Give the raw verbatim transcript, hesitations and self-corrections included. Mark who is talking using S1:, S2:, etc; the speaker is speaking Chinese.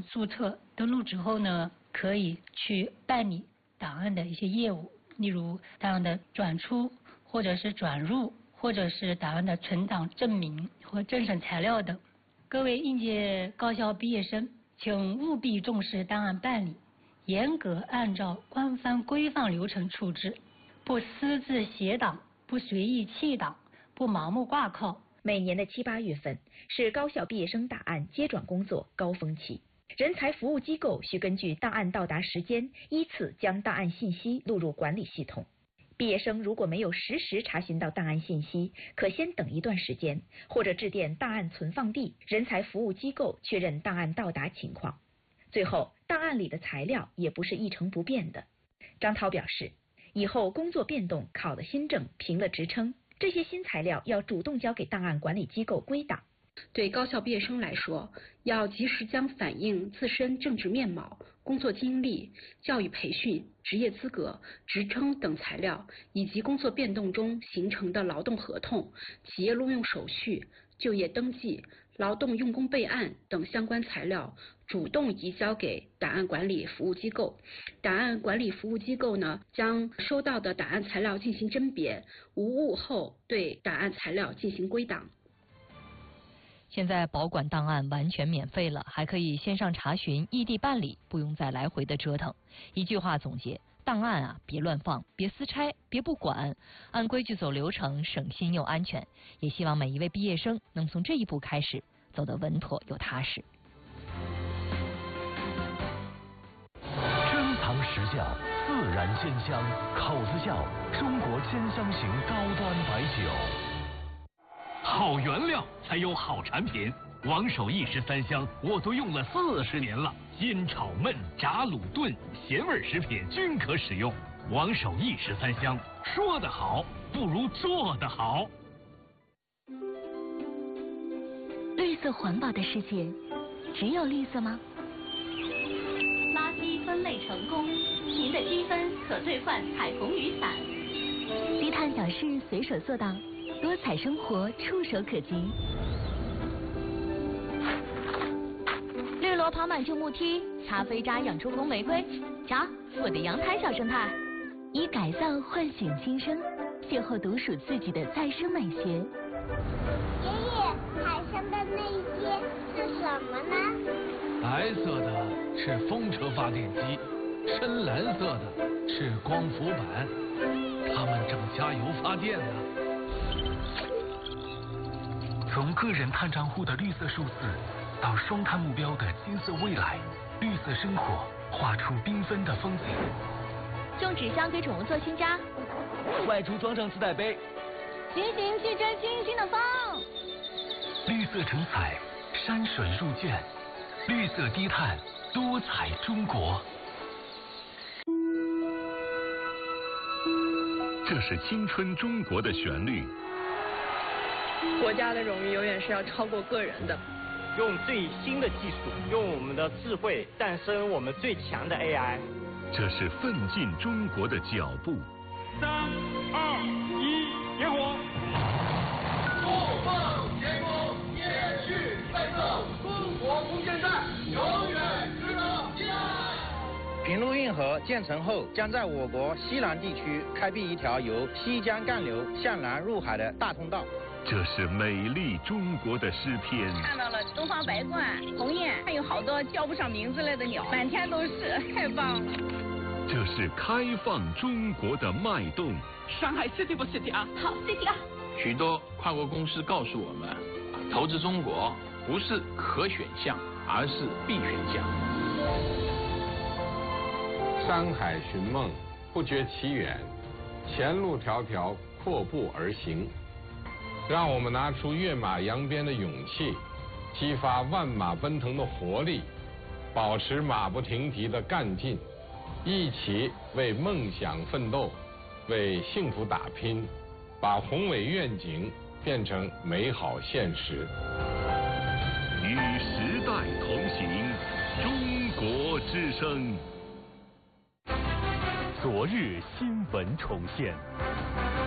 S1: 注册登录之后呢，可以去办理档案的一些业务，例如档案的转出或者是转入，或者是档案的存档证明和政审材料等。各位应届高校毕业生，请务必重视档案办理，严格按照官方规范流程处置，不私自携档，不随意弃档，不盲目挂靠。
S2: 每年的七八月份是高校毕业生档案接转工作高峰期，人才服务机构需根据档案到达时间，依次将档案信息录入管理系统。毕业生如果没有实时查询到档案信息，可先等一段时间，或者致电档案存放地人才服务机构确认档案到达情况。最后，档案里的材料也不是一成不变的。张涛表示，以后工作变动、考了新证、评了职称，这些新材料要主动交给档案管理机构归档。
S3: 对高校毕业生来说，要及时将反映自身政治面貌、工作经历、教育培训、职业资格、职称等材料，以及工作变动中形成的劳动合同、企业录用手续、就业登记、劳动用工备案等相关材料，主动移交给档案管理服务机构。档案管理服务机构呢，将收到的档案材料进行甄别，无误后对档案材料进行归档。
S4: 现在保管档案完全免费了，还可以线上查询、异地办理，不用再来回的折腾。一句话总结：档案啊，别乱放，别私拆，别不管，按规矩走流程，省心又安全。也希望每一位毕业生能从这一步开始，走得稳妥又踏实。
S5: 珍藏实窖，自然鲜香，口子窖，中国鲜香型高端白酒。好原料才有好产品，王守义十三香我都用了四十年了，煎炒焖炸卤炖咸味食品均可使用。王守义十三香，说得好不如做得好。
S6: 绿色环保的世界，只有绿色吗？
S7: 垃圾分类成功，您的积分可兑换彩虹雨伞。
S6: 低碳小事随手做到，多彩生活触手可及。绿萝跑满旧木梯，擦飞渣养出红玫瑰。瞧，我的阳台小生态。以改造唤醒新生，邂逅独属自己的再生美学。
S8: 爷爷，海上的那些是什么呢？
S9: 白色的是风车发电机，深蓝色的是光伏板，它们正加油发电呢。
S5: 从个人碳账户的绿色数字，到双碳目标的金色未来，绿色生活画出缤纷的风景。
S6: 种纸箱给宠物做新家，
S10: 外出装上磁带杯，
S6: 骑行去追星星的风。
S5: 绿色成彩，山水入卷，绿色低碳，多彩中国。这是青春中国的旋律。
S11: 国家的荣誉永远是要超过个人的。
S12: 用最新的技术，用我们的智慧诞生我们最强的 A I。
S5: 这是奋进中国的脚步。
S13: 三二一，点火！怒放天空，延续奋斗，中国不现代，永远值得信赖。
S14: 平陆运河建成后，将在我国西南地区开辟一条由西江干流向南入海的大通道。
S5: 这是美丽中国的诗篇。
S15: 看到了东方白鹳、鸿雁，还有好多叫不上名字来的鸟，满天都是，太棒了。
S5: 这是开放中国的脉动。
S16: 上海 City 不 City 啊？
S6: 好 City 啊！
S17: 许多跨国公司告诉我们，投资中国不是可选项，而是必选项。
S18: 山海寻梦，不觉其远，前路迢迢，阔步而行。让我们拿出跃马扬鞭的勇气，激发万马奔腾的活力，保持马不停蹄的干劲，一起为梦想奋斗，为幸福打拼，把宏伟愿景变成美好现实。
S5: 与时代同行，中国之声。昨日新闻重现。